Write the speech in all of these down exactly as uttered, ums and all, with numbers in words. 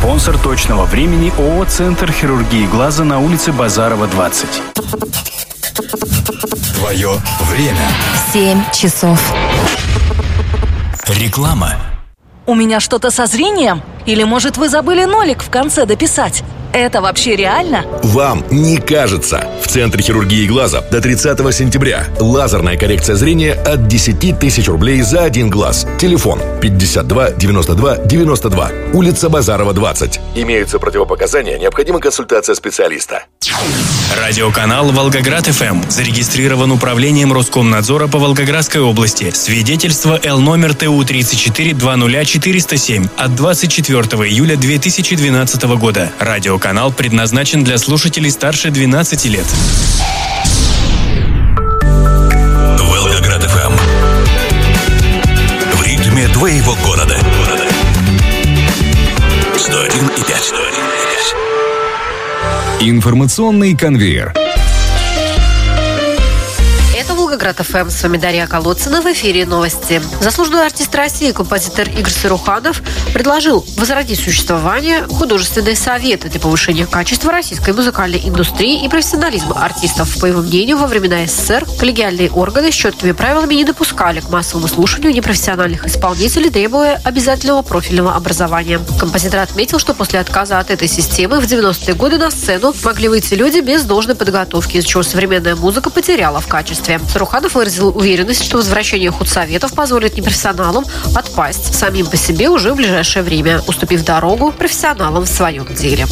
Спонсор точного времени ООО «Центр хирургии глаза» на улице Базарова, двадцать. Твое время. Семь часов. Реклама. У меня что-то со зрением? Или, может, вы забыли нолик в конце дописать? Это вообще реально? Вам не кажется. В Центре хирургии глаза до тридцатого сентября. Лазерная коррекция зрения от десять тысяч рублей за один глаз. Телефон пятьдесят два девяносто два девяносто два. Улица Базарова, двадцать. Имеются противопоказания, необходима консультация специалиста. Радиоканал «Волгоград-ФМ» зарегистрирован управлением Роскомнадзора по Волгоградской области. Свидетельство Л номер Т У тридцать четыре двадцать четыреста семь от двадцать четвёртого июля две тысячи двенадцатого года. Радиоканал предназначен для слушателей старше двенадцати лет. Волгоград-ФМ. В ритме твоего города. сто один и пять. Информационный конвейер. Это Волгоград-ФМ. С вами Дарья Колодцина. В эфире новости. Заслуженный артист России, композитор Игорь Саруханов предложил возродить существование художественные советы для повышения качества российской музыкальной индустрии и профессионализма артистов. По его мнению, во времена СССР коллегиальные органы с четкими правилами не допускали к массовому слушанию непрофессиональных исполнителей, требуя обязательного профильного образования. Композитор отметил, что после отказа от этой системы в девяностые годы на сцену могли выйти люди без должной подготовки, из-за чего современная музыка потеряла в качестве. Саруханов выразил уверенность, что возвращение худсоветов позволит непрофессионалам отпасть самим по себе уже в ближайшее время, уступив дорогу профессионалам в своем деле.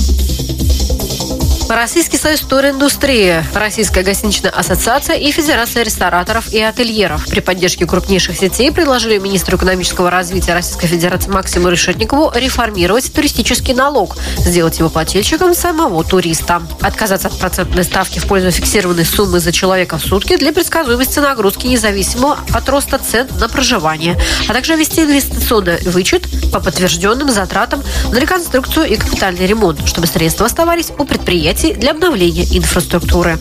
Российский союз туриндустрии, Российская гостиничная ассоциация и Федерация рестораторов и ательеров при поддержке крупнейших сетей предложили министру экономического развития Российской Федерации Максиму Решетникову реформировать туристический налог, сделать его плательщиком самого туриста, отказаться от процентной ставки в пользу фиксированной суммы за человека в сутки для предсказуемости нагрузки независимо от роста цен на проживание, а также ввести инвестиционный вычет по подтвержденным затратам на реконструкцию и капитальный ремонт, чтобы средства оставались у предприятий для обновления инфраструктуры.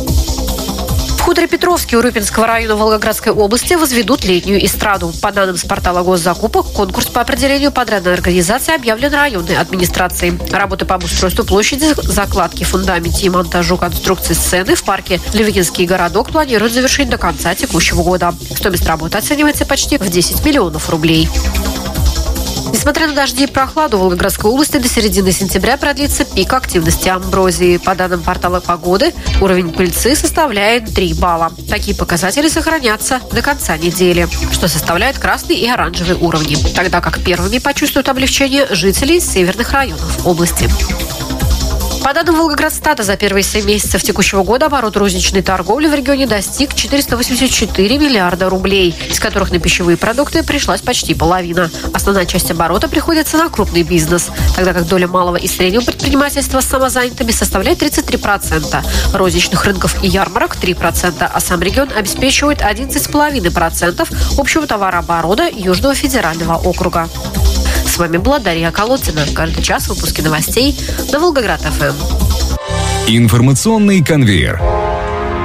В хуторе Петровский Урюпинского района Волгоградской области возведут летнюю эстраду. По данным с портала госзакупок, конкурс по определению подрядной организации объявлен районной администрацией. Работы по обустройству площади, закладке, фундаменте и монтажу конструкции сцены в парке Левитинский городок планируют завершить до конца текущего года. Стоимость работы оценивается почти в десять миллионов рублей. Несмотря на дожди и прохладу, в Волгоградской области до середины сентября продлится пик активности амброзии. По данным портала погоды, уровень пыльцы составляет три балла. Такие показатели сохранятся до конца недели, что составляет красный и оранжевый уровни, тогда как первыми почувствуют облегчение жители северных районов области. По данным Волгоградстата, за первые семь месяцев текущего года оборот розничной торговли в регионе достиг четыреста восемьдесят четыре миллиарда рублей, из которых на пищевые продукты пришлась почти половина. Основная часть оборота приходится на крупный бизнес, тогда как доля малого и среднего предпринимательства с самозанятыми составляет тридцать три процента, розничных рынков и ярмарок – три процента, а сам регион обеспечивает одиннадцать целых пять десятых процента общего товарооборота Южного федерального округа. С вами была Дарья Колодцина. Каждый час выпуски новостей на Волгоград-ФМ. Информационный конвейер.